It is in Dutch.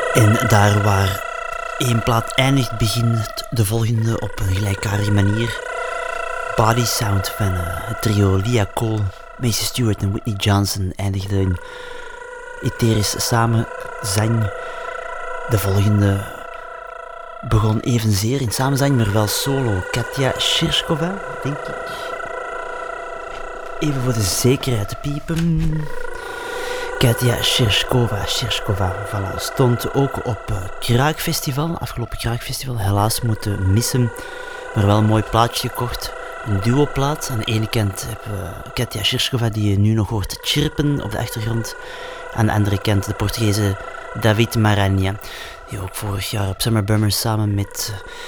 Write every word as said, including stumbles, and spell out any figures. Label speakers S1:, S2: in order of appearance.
S1: En daar waar één plaat eindigt, begint de volgende op een gelijkaardige manier. Body Sound van uh, het trio Lia Cole, Macy Stewart en Whitney Johnson eindigde in etherisch samenzang. De volgende begon evenzeer in samenzang, maar wel solo. Katja Shirskova, denk ik. Even voor de zekerheid te piepen. Katja Shirskova, Shirskova, voilà, stond ook op uh, Kraakfestival, afgelopen Kraakfestival. Helaas moeten missen, maar wel een mooi plaatje gekocht. Een duoplaat. Aan de ene kant hebben we Katja Shirskova, die je nu nog hoort chirpen op de achtergrond. Aan de andere kant de Portugese David Maranhã, die ook vorig jaar op Summer Bummers samen met